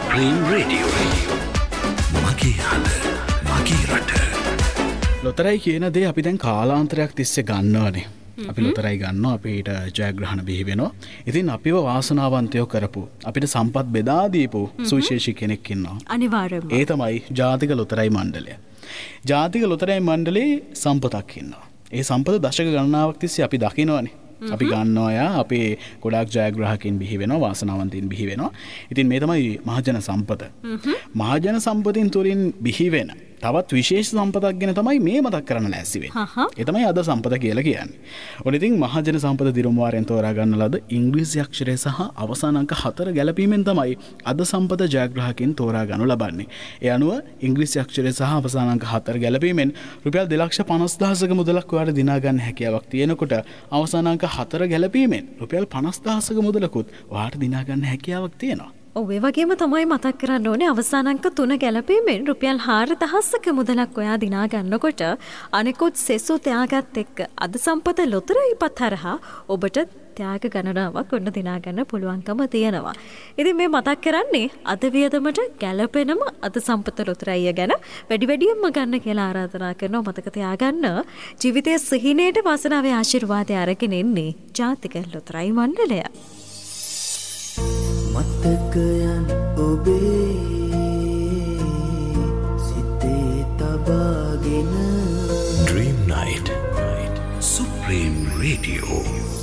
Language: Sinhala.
Supreme Radio. මගේ හද මගේ රට. ලොතරැයි කියන දේ අපි දැන් කාලාන්තරයක් තිස්සේ ගන්නවනේ. අපි ලොතරැයි ගන්නවා අපිට ජයග්‍රහණ බිහි වෙනවා. ඉතින් අපිව වාසනාවන්තයෝ කරපු අපිට සම්පත් බෙදා දීපු සුවිශේෂී කෙනෙක් ඉන්නවා. අනිවාර්යයෙන්ම. ඒ තමයි ජාතික ලොතරැයි මණ්ඩලය. ජාතික ලොතරැයි මණ්ඩලයේ සම්පතක් ඉන්නවා. ඒ සම්පත දශක ගණනාවක් තිස්සේ අපි දකිනවනේ. අපි ගන්නවා අපේ ගොඩක් ජයග්‍රාහකයන් බිහි වෙනවා වාසනාවන්තයින් බිහි වෙනවා. ඉතින් මේ තමයි මහජන සම්පත. මහජන සම්පතින් තුලින් බිහි වෙන තවත් විශේෂ සම්පතක් ගැන තමයි මේ මතක් කරන්න ලෑස්ති වෙන්නේ. ඒ තමයි අද සම්පත කියලා කියන්නේ. ඔන්න ඉතින් මහජන සම්පත දිරුම් වාරයෙන් තෝරා ගන්න ලද ඉංග්‍රීසි අක්ෂරය සහ අවසාන අංක 4 ගැලපීමෙන් තමයි අද සම්පත ජයග්‍රාහකයන් තෝරා ගනු ලබන්නේ. ඒ අනුව ඉංග්‍රීසි අක්ෂරය සහ අවසාන අංක 4 ගැලපීමෙන් රුපියල් 2,50,000ක මුදලක් ඔයාලට දිනා ගන්න හැකියාවක් තියෙනකොට අවසාන අංක 4 ගැලපීමෙන් රුපියල් 50,000ක මුදලකුත් ඔයාලට දිනා ගන්න හැකියාවක් තියෙනවා. ඔය වගේම තමයි මතක් කරන්න ඕනේ අවසාන අංක 3 ගැලපීමෙන් රුපියල් 4,000ක මුදලක් ඔයා දිනා ගන්නකොට අනෙකුත් සෙසු ත්‍යාගත් එක්ක අද සම්පත ලොතරැයි පත් හරහා ඔබට ත්‍යාග ගණනාවක් ඔන්න දිනා ගන්න පුළුවන්කම තියෙනවා. ඉතින් මේ මතක් කරන්නේ අද වියදමට ගැලපෙනම අද සම්පත ලොතරැයිය ගැන වැඩියෙන්ම ගන්න කියලා ආරාධනා කරනවා. මතක තියාගන්න ජීවිතයේ සිහිනේට වාසනාවේ ආශිර්වාදය අරගෙන ඉන්නේ ජාතික ලොතරැයි මණ්ඩලය. මතකයන් ඔබේ සිතේ තබාගෙන Dream Night Supreme Radio